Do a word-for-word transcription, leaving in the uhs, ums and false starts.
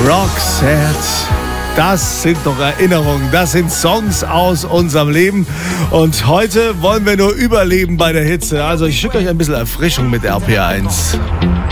Roxette. Das sind doch Erinnerungen, das sind Songs aus unserem Leben. Und heute wollen wir nur überleben bei der Hitze. Also ich schicke euch ein bisschen Erfrischung mit R P R eins.